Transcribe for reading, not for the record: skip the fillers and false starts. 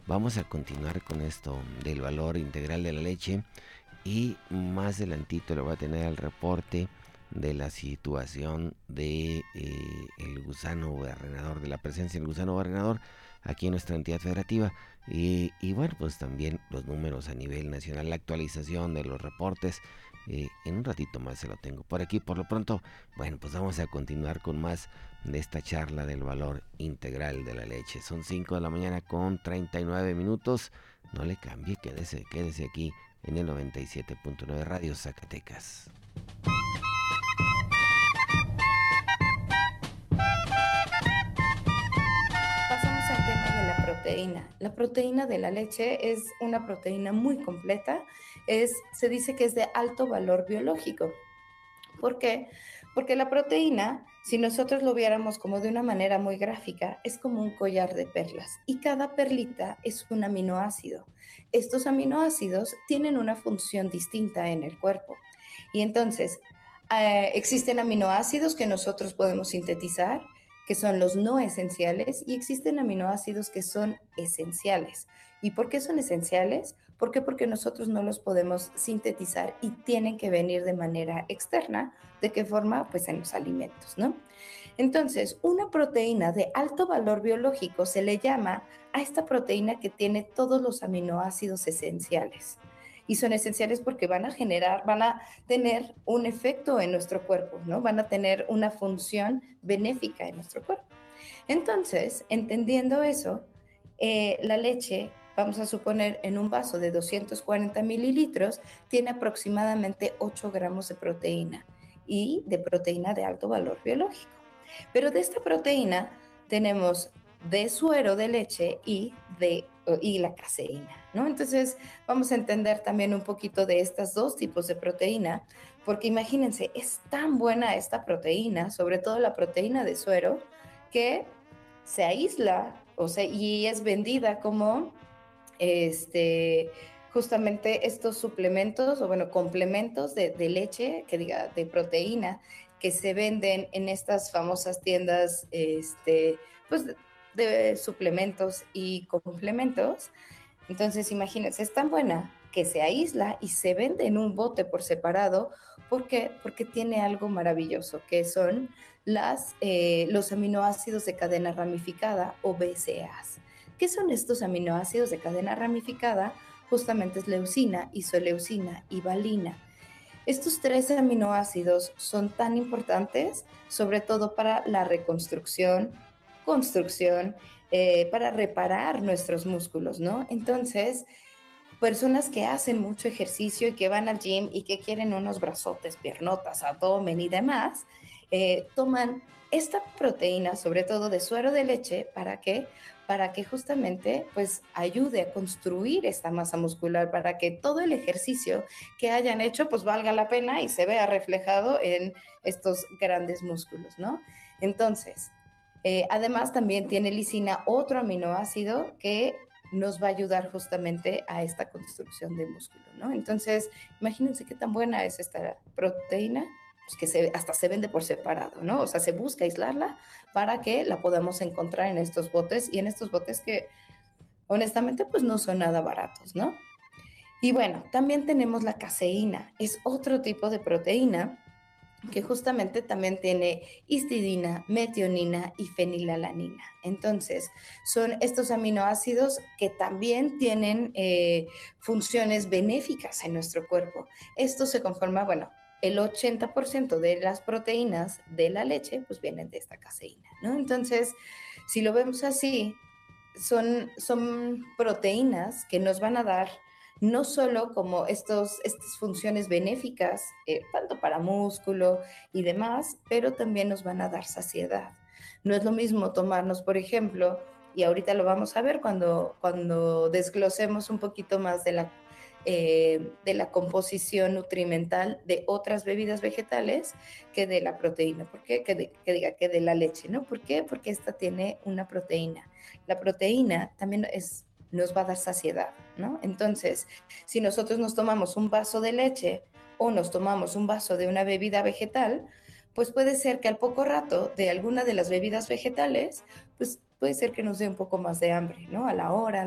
vamos a continuar con esto del valor integral de la leche y más adelantito le voy a tener el reporte de la situación de el gusano barrenador, de la presencia del gusano barrenador aquí en nuestra entidad federativa y bueno, pues también los números a nivel nacional, la actualización de los reportes. En un ratito más se lo tengo por aquí. Por lo pronto, bueno, pues vamos a continuar con más de esta charla del valor integral de la leche. Son 5 de la mañana con 39 minutos. No le cambie, quédese aquí en el 97.9 Radio Zacatecas. Pasamos al tema de la proteína. La proteína de la leche es una proteína muy completa. Se dice que es de alto valor biológico. ¿Por qué? Porque la proteína, si nosotros lo viéramos como de una manera muy gráfica, es como un collar de perlas y cada perlita es un aminoácido. Estos aminoácidos tienen una función distinta en el cuerpo y entonces existen aminoácidos que nosotros podemos sintetizar, que son los no esenciales, y existen aminoácidos que son esenciales. ¿Y por qué son esenciales? ¿Por qué? Porque nosotros no los podemos sintetizar y tienen que venir de manera externa. ¿De qué forma? Pues en los alimentos, ¿no? Entonces, una proteína de alto valor biológico se le llama a esta proteína que tiene todos los aminoácidos esenciales. Y son esenciales porque van a tener un efecto en nuestro cuerpo, ¿no? Van a tener una función benéfica en nuestro cuerpo. Entonces, entendiendo eso, la leche, vamos a suponer, en un vaso de 240 mililitros, tiene aproximadamente 8 gramos de proteína y de proteína de alto valor biológico. Pero de esta proteína tenemos de suero de leche y la caseína, ¿no? Entonces vamos a entender también un poquito de estos dos tipos de proteína, porque imagínense, es tan buena esta proteína, sobre todo la proteína de suero, que se aísla, o sea, y es vendida como justamente estos suplementos, o bueno, complementos de leche, que diga, de proteína, que se venden en estas famosas tiendas, pues, de suplementos y complementos. Entonces, imagínense, es tan buena que se aísla y se vende en un bote por separado. ¿Por qué? Porque tiene algo maravilloso, que son los aminoácidos de cadena ramificada o BCAAs. ¿Qué son estos aminoácidos de cadena ramificada? Justamente es leucina, isoleucina y valina. Estos tres aminoácidos son tan importantes, sobre todo para la reconstrucción, construcción, para reparar nuestros músculos, ¿no? Entonces, personas que hacen mucho ejercicio y que van al gym y que quieren unos brazotes, piernotas, abdomen y demás, toman esta proteína, sobre todo de suero de leche, ¿para qué? Para que justamente pues ayude a construir esta masa muscular, para que todo el ejercicio que hayan hecho pues valga la pena y se vea reflejado en estos grandes músculos, ¿no? Entonces, además también tiene lisina, otro aminoácido que nos va a ayudar justamente a esta construcción de músculo, ¿no? Entonces, imagínense qué tan buena es esta proteína, pues que hasta se vende por separado, ¿no? O sea, se busca aislarla para que la podamos encontrar en estos botes, y en estos botes que honestamente pues no son nada baratos, ¿no? Y bueno, también tenemos la caseína, es otro tipo de proteína que justamente también tiene histidina, metionina y fenilalanina. Entonces, son estos aminoácidos que también tienen funciones benéficas en nuestro cuerpo. Esto se conforma, bueno, el 80% de las proteínas de la leche pues vienen de esta caseína, ¿no? Entonces, si lo vemos así, son proteínas que nos van a dar no solo como estas funciones benéficas, tanto para músculo y demás, pero también nos van a dar saciedad. No es lo mismo tomarnos, por ejemplo, y ahorita lo vamos a ver cuando desglosemos un poquito más de la composición nutrimental de otras bebidas vegetales, que de la proteína. ¿Por qué? Que de la leche, ¿no? ¿Por qué? Porque esta tiene una proteína. La proteína también nos va a dar saciedad, ¿no? Entonces, si nosotros nos tomamos un vaso de leche o nos tomamos un vaso de una bebida vegetal, pues puede ser que al poco rato de alguna de las bebidas vegetales, pues puede ser que nos dé un poco más de hambre, ¿no? A la hora,